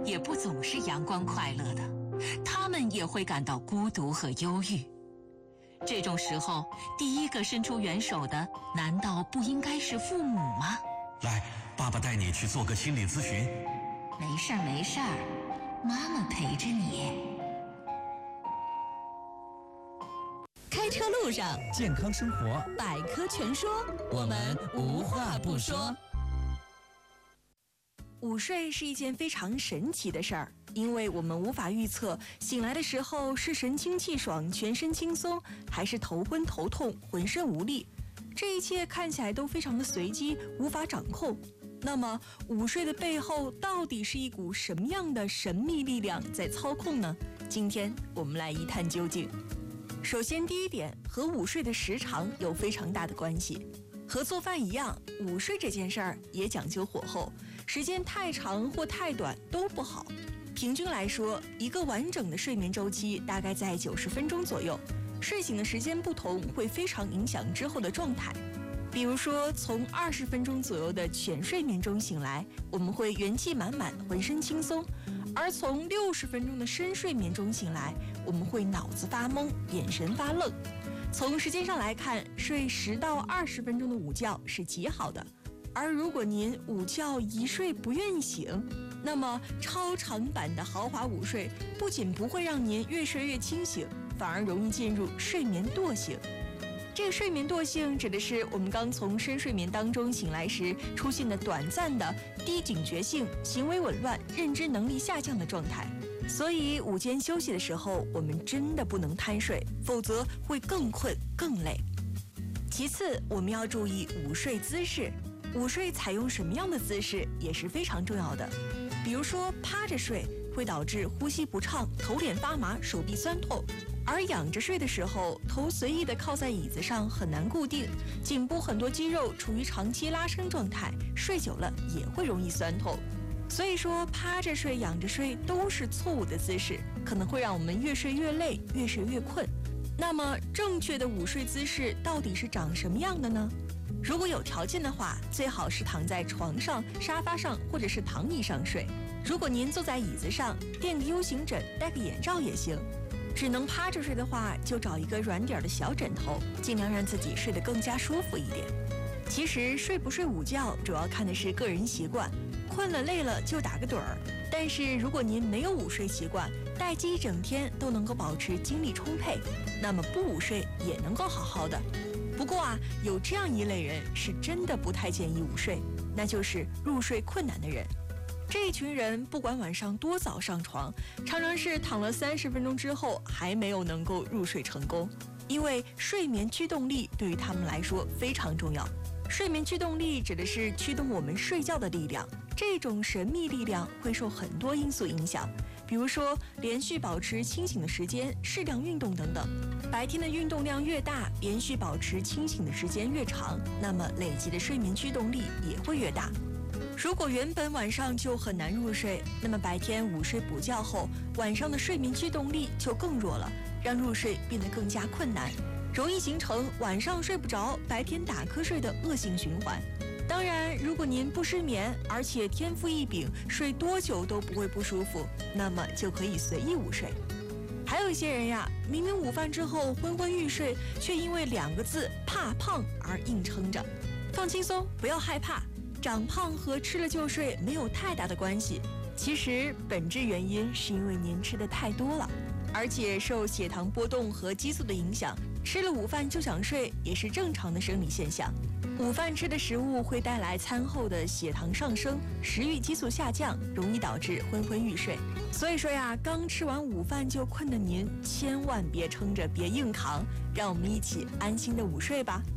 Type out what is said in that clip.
也不总是阳光快乐的，他们也会感到孤独和忧郁。这种时候，第一个伸出援手的，难道不应该是父母吗？ 来，爸爸带你去做个心理咨询。 没事儿没事儿，妈妈陪着你。开车路上， 健康生活， 百科全说， 我们无话不说。 午睡是一件非常神奇的事儿，因为我们无法预测醒来的时候是神清气爽、全身轻松，还是头昏头痛、浑身无力。这一切看起来都非常的随机，无法掌控。那么，午睡的背后到底是一股什么样的神秘力量在操控呢？今天我们来一探究竟。首先，第一点和午睡的时长有非常大的关系。和做饭一样，午睡这件事儿也讲究火候，时间太长或太短都不好。平均来说，一个完整的睡眠周期大概在90分钟左右。睡醒的时间不同，会非常影响之后的状态。比如说，从20分钟左右的浅睡眠中醒来，我们会元气满满，浑身轻松；而从60分钟的深睡眠中醒来，我们会脑子发懵，眼神发愣。从时间上来看，睡10到20分钟的午觉是极好的。而如果您午觉一睡不愿意醒，那么超长版的豪华午睡不仅不会让您越睡越清醒，反而容易进入睡眠惰性。这个睡眠惰性指的是我们刚从深睡眠当中醒来时出现的短暂的低警觉性、行为紊乱、认知能力下降的状态。所以午间休息的时候，我们真的不能贪睡，否则会更困更累。其次，我们要注意午睡姿势。午睡采用什么样的姿势也是非常重要的。比如说趴着睡会导致呼吸不畅、头脸发麻、手臂酸痛；而仰着睡的时候，头随意地靠在椅子上很难固定，颈部很多肌肉处于长期拉伸状态，睡久了也会容易酸痛。所以说，趴着睡、仰着睡都是错误的姿势，可能会让我们越睡越累，越睡越困。那么，正确的午睡姿势到底是长什么样的呢？如果有条件的话，最好是躺在床上、沙发上或者是躺椅上睡。如果您坐在椅子上，垫个 U 型枕，戴个眼罩也行。只能趴着睡的话，就找一个软点的小枕头，尽量让自己睡得更加舒服一点。其实睡不睡午觉，主要看的是个人习惯。困了累了就打个盹儿。但是如果您没有午睡习惯，待机一整天都能够保持精力充沛，那么不午睡也能够好好的。不过有这样一类人是真的不太建议午睡，那就是入睡困难的人。这一群人不管晚上多早上床，常常是躺了30分钟之后还没有能够入睡成功，因为睡眠驱动力对于他们来说非常重要。睡眠驱动力指的是驱动我们睡觉的力量，这种神秘力量会受很多因素影响，比如说连续保持清醒的时间、适量运动等等。白天的运动量越大，连续保持清醒的时间越长，那么累积的睡眠驱动力也会越大。如果原本晚上就很难入睡，那么白天午睡补觉后，晚上的睡眠驱动力就更弱了，让入睡变得更加困难，容易形成晚上睡不着、白天打瞌睡的恶性循环。当然，如果您不失眠，而且天赋异禀，睡多久都不会不舒服，那么就可以随意午睡。还有一些人呀，明明午饭之后昏昏欲睡，却因为2个字怕胖而硬撑着。放轻松，不要害怕，长胖和吃了就睡没有太大的关系。其实本质原因是因为您吃的太多了，而且受血糖波动和激素的影响，吃了午饭就想睡也是正常的生理现象。午饭吃的食物会带来餐后的血糖上升，食欲激素下降，容易导致昏昏欲睡。所以说呀，刚吃完午饭就困的您，千万别撑着，别硬扛，让我们一起安心的午睡吧。